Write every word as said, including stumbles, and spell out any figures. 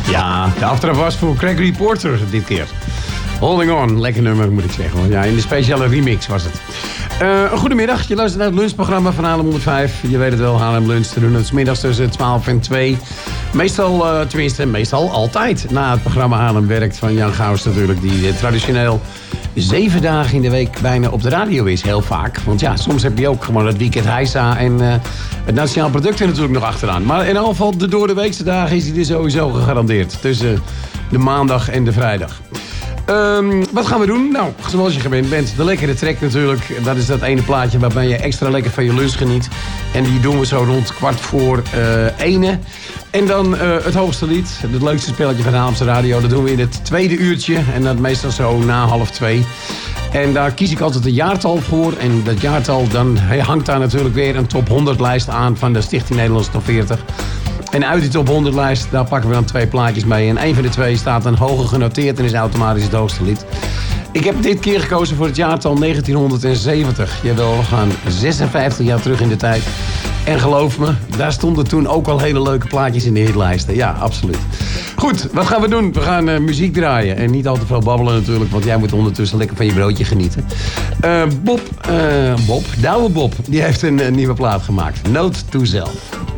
Ja, de aftrap was voor Gregory Porter dit keer. Holding On, lekker nummer moet ik zeggen. Ja, in de speciale remix was het. Uh, goedemiddag, je luistert naar het lunchprogramma van Haarlem honderdvijf. Je weet het wel, Haarlem Lunch. Te doen het 's middags tussen twaalf en twee. Meestal, uh, tenminste, meestal altijd na het programma Haarlem Werkt van Jan Gauws natuurlijk. Die uh, traditioneel zeven dagen in de week bijna op de radio is, heel vaak. Want ja, soms heb je ook gewoon het weekend Heisa en uh, het Nationaal Product er natuurlijk nog achteraan. Maar in elk geval, de doordeweekse dagen is hij er sowieso gegarandeerd. Tussen de maandag en de vrijdag. Um, wat gaan we doen? Nou, zoals je gewend bent, de lekkere track natuurlijk. Dat is dat ene plaatje waarbij je extra lekker van je lunch geniet. En die doen we zo rond kwart voor uh, ene. En dan uh, het hoogste lied, het leukste spelletje van de Haarlemse Radio. Dat doen we in het tweede uurtje en dat meestal zo na half twee. En daar kies ik altijd een jaartal voor. En dat jaartal, dan hangt daar natuurlijk weer een top honderd lijst aan van de Stichting Nederlandse Top veertig. En uit die top honderd lijst, daar pakken we dan twee plaatjes mee. En een van de twee staat dan hoger genoteerd en is automatisch het hoogste lied. Ik heb dit keer gekozen voor het jaartal negentienhonderdzeventig. Jawel, we gaan zesenvijftig jaar terug in de tijd. En geloof me, daar stonden toen ook al hele leuke plaatjes in de hitlijsten. Ja, absoluut. Goed, wat gaan we doen? We gaan uh, muziek draaien. En niet al te veel babbelen natuurlijk, want jij moet ondertussen lekker van je broodje genieten. Uh, Bob, uh, Bob, Douwe Bob, die heeft een, een nieuwe plaat gemaakt. Note to Self.